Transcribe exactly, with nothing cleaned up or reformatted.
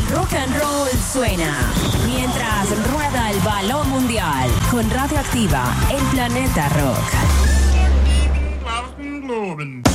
rock and roll suena mientras rueda el balón mundial con Radioactiva, el planeta rock.